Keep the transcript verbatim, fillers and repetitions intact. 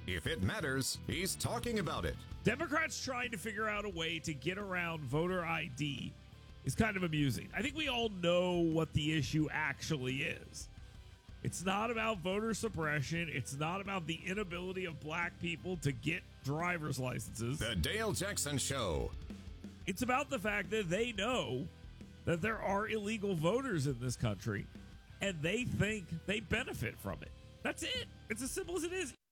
If it matters, he's talking about it. Democrats trying to figure out a way to get around voter I D is kind of amusing. I think we all know what the issue actually is. It's not about voter suppression. It's not about the inability of black people to get driver's licenses. The Dale Jackson Show. It's about the fact that they know that there are illegal voters in this country, and they think they benefit from it. That's it. It's as simple as it is.